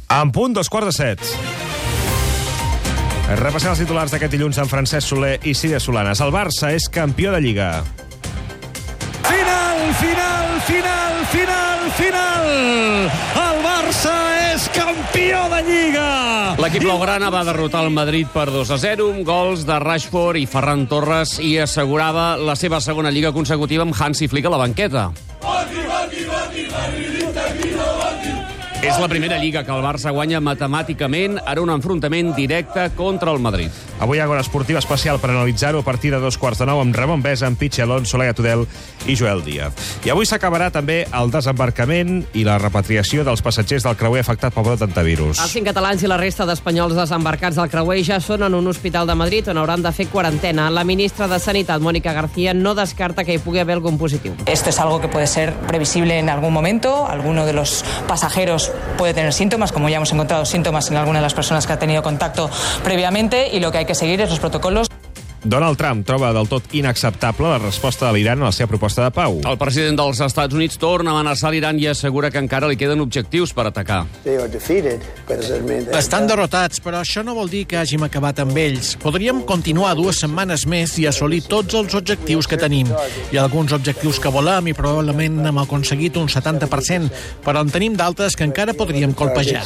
En punt, 2:15. Repassem els titulars d'aquest dilluns amb Francesc Soler i Síria Solanes. El Barça és campió de Lliga. Final! El Barça és campió de Lliga! L'equip blaugrana va derrotar el Madrid per 2-0, amb gols de Rashford i Ferran Torres, i assegurava la seva segona Lliga consecutiva amb Hansi Flick a la banqueta. És la primera Lliga que el Barça guanya matemàticament en un enfrontament directe contra el Madrid. Avui hi ha hora esportiva especial per analitzar-ho a partir de 2:15 amb Ramon Besa, amb Pichi Alonso, Laia Tudel i Joel Díaz. I avui s'acabarà també el desembarcament i la repatriació dels passatgers del creuer afectat pel brot d'antivirus. Els 5 catalans i la resta d'espanyols desembarcats del creuer ja són en un hospital de Madrid on hauran de fer quarantena. La ministra de Sanitat, Mónica García, no descarta que hi pugui haver algun positiu. Esto es algo que puede ser previsible en algún momento. Alguno de los pasajeros puede tener síntomas, como ya hemos encontrado síntomas en alguna de las personas que ha tenido contacto previamente, y lo que hay que seguir es los protocolos. Donald Trump troba del tot inacceptable la resposta de l'Iran a la seva proposta de pau. El president dels Estats Units torna a amenaçar l'Iran i assegura que encara li queden objectius per atacar. Estan derrotats, però això no vol dir que hàgim acabat amb ells. Podríem continuar 2 setmanes més i assolir tots els objectius que tenim. Hi ha alguns objectius que volem i probablement hem aconseguit un 70%, però en tenim d'altres que encara podríem colpejar.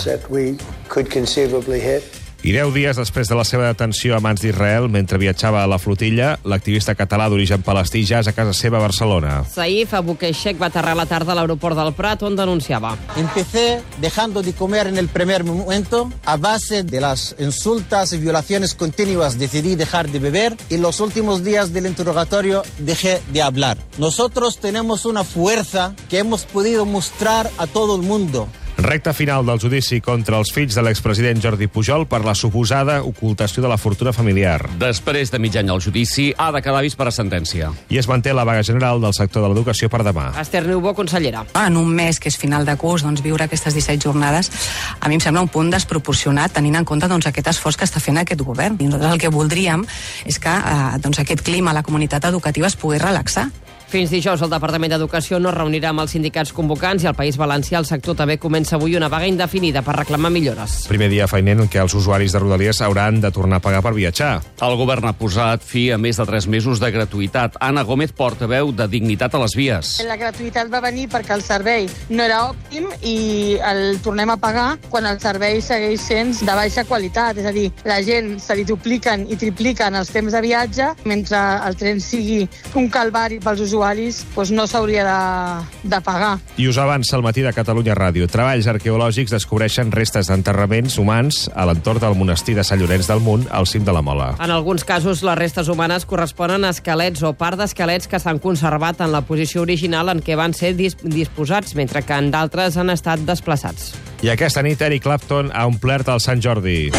I 10 dies després de la seva detenció a mans d'Israel, mentre viatjava a la flotilla, l'activista català d'origen palestí ja és a casa seva a Barcelona. Saif Aboukeishek va aterrar a la tarda a l'aeroport del Prat, on denunciava. Empecé dejando de comer en el primer momento. A base de las insultas y violaciones continuas decidí dejar de beber y en los últimos días del interrogatorio dejé de hablar. Nosotros tenemos una fuerza que hemos podido mostrar a todo el mundo. Recta final del judici contra els fills de l'expresident Jordi Pujol per la suposada ocultació de la fortuna familiar. Després de mig any al judici, ha de quedar vist per a sentència. I es manté la vaga general del sector de l'educació per demà. Esther Niubó, consellera. En un mes que és final de curs, viure aquestes 17 jornades, a mi em sembla un punt desproporcionat, tenint en compte aquest esforç que està fent aquest govern. I nosaltres el que voldríem és que aquest clima a la comunitat educativa es pogués relaxar. Fins dijous, el Departament d'Educació no es reunirà amb els sindicats convocants i al País Valencià el sector també comença avui una vaga indefinida per reclamar millores. Primer dia feiner en què els usuaris de Rodalies hauran de tornar a pagar per viatjar. El govern ha posat fi a més de 3 mesos de gratuïtat. Anna Gómez, portaveu de Dignitat a les Vies. La gratuïtat va venir perquè el servei no era òptim i el tornem a pagar quan el servei segueix sent de baixa qualitat. És a dir, la gent se li dupliquen i tripliquen els temps de viatge, mentre el tren sigui un calvari pels usuaris, no s'hauria de pagar. I us avança el matí de Catalunya Ràdio. Treballs arqueològics descobreixen restes d'enterraments humans a l'entorn del monestir de Sant Llorenç del Munt, al cim de la Mola. En alguns casos, les restes humanes corresponen a esquelets o part d'esquelets que s'han conservat en la posició original en què van ser disposats, mentre que en d'altres han estat desplaçats. I aquesta nit Eric Clapton ha omplert el Sant Jordi.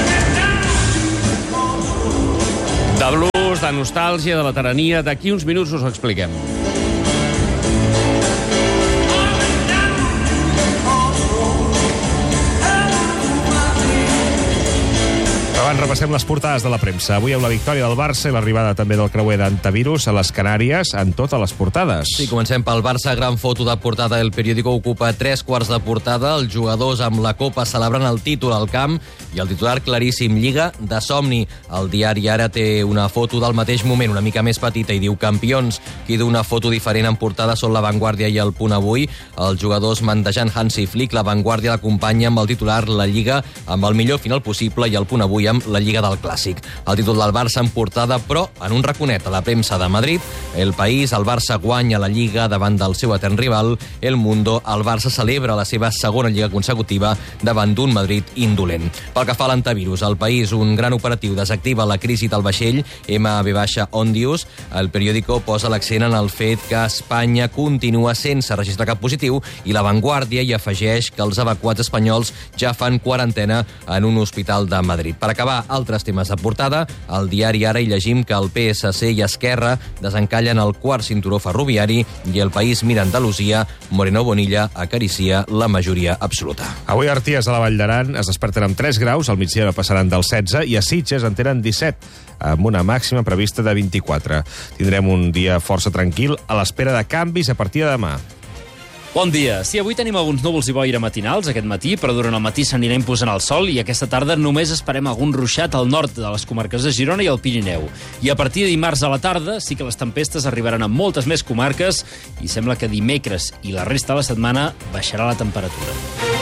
De blues, de nostàlgia, de veterania, d'aquí uns minuts us ho expliquem. Abans repassem les portades de la premsa. Avui amb la victòria del Barça i l'arribada també del creuer d'antivirus a les Canàries en totes les portades. Sí, comencem pel Barça. Gran foto de portada. El periòdico ocupa 3/4 de portada. Els jugadors amb la Copa celebrant el títol al camp i el titular claríssim, Lliga de somni. El diari Ara té una foto del mateix moment, una mica més petita, i diu campions. Qui du una foto diferent en portada són La Vanguardia i El Punt Avui. Els jugadors mandejant Hansi Flick. La Vanguardia l'acompanya amb el titular La Lliga amb el millor final possible i El Punt Avui amb la Lliga del Clàssic. El títol del Barça en portada, però en un raconet a la premsa de Madrid. El País, el Barça guanya la Lliga davant del seu etern rival. El Mundo, el Barça celebra la seva segona Lliga consecutiva davant d'un Madrid indolent. Pel que fa a l'antivirus, el País, un gran operatiu desactiva la crisi del vaixell MV-Ondius. El periòdico posa l'accent en el fet que Espanya continua sense registrar cap positiu i La Vanguardia hi afegeix que els evacuats espanyols ja fan quarantena en un hospital de Madrid. Per acabar, altres temes de portada, al diari Ara hi llegim que el PSC i Esquerra desencallen el quart cinturó ferroviari i El País mira Andalusia, Moreno Bonilla acaricia la majoria absoluta. Avui a Arties, a la Vall d'Aran, es desperten amb 3 graus, al migdia passaran del 16, i a Sitges en tenen 17, amb una màxima prevista de 24. Tindrem un dia força tranquil a l'espera de canvis a partir de demà. Bon dia. Sí, avui tenim alguns núvols i boira matinals aquest matí, però durant el matí s'anirà imposant el sol i aquesta tarda només esperem algun ruixat al nord de les comarques de Girona i el Pirineu. I a partir de dimarts a la tarda sí que les tempestes arribaran a moltes més comarques i sembla que dimecres i la resta de la setmana baixarà la temperatura.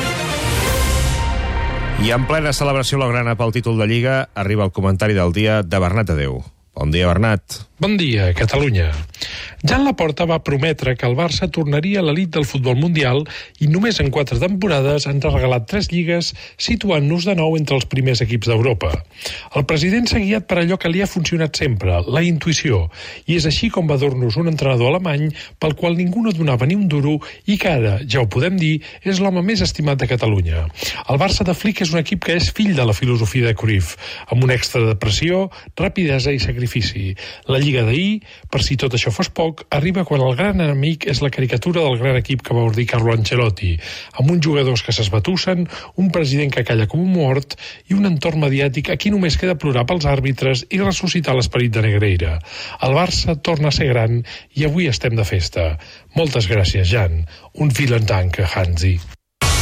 I en plena celebració blaugrana pel títol de Lliga arriba el comentari del dia de Bernat Adeu. Bon dia, Bernat. Bon dia, Catalunya. Jan Laporta va prometre que el Barça tornaria a l'elit del futbol mundial i només en 4 temporades ens ha regalat 3 lligues, situant-nos de nou entre els primers equips d'Europa. El president s'ha guiat per allò que li ha funcionat sempre, la intuïció, i és així com va dur-nos un entrenador alemany pel qual ningú no donava ni un duro i que ara, ja ho podem dir, és l'home més estimat de Catalunya. El Barça de Flick és un equip que és fill de la filosofia de Cruyff, amb un extra de pressió, rapidesa i sacrifici. La Lliga d'ahir, per si tot això fos poc, arriba quan el gran enemic és la caricatura del gran equip que va ordir Carlo Ancelotti, amb uns jugadors que s'esbatussen, un president que calla com un mort i un entorn mediàtic a qui només queda plorar pels àrbitres i ressuscitar l'esperit de Negreira. El Barça torna a ser gran i avui estem de festa. Moltes gràcies, Jan. Un vielen Dank, Hansi.